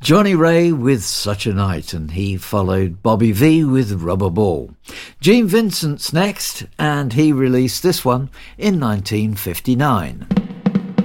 Johnny Ray with Such a Night, and he followed Bobby V with Rubber Ball. Gene Vincent's next, and he released this one in 1959.